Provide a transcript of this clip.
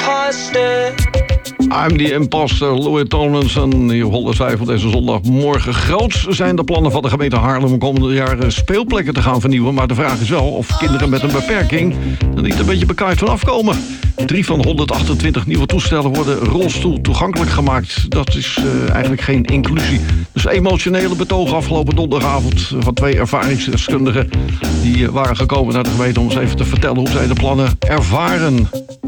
I'm the Imposter, Louis Tomlinson. Je hoort het van deze zondagmorgen. Groots zijn de plannen van de gemeente Haarlem om komende jaren speelplekken te gaan vernieuwen. Maar de vraag is wel of kinderen met een beperking er niet een beetje bekaaid van afkomen. 3 van 128 nieuwe toestellen worden rolstoel toegankelijk gemaakt. Dat is eigenlijk geen inclusie. Dus emotionele betogen afgelopen donderdagavond van 2 ervaringsdeskundigen. Die waren gekomen naar de gemeente om eens even te vertellen hoe zij de plannen ervaren.